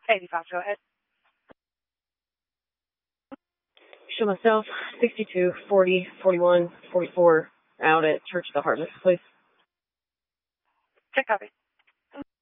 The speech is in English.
85, go ahead. Show myself 62, 40, 41, 44 out at Church of the Harvest, please. Check copy.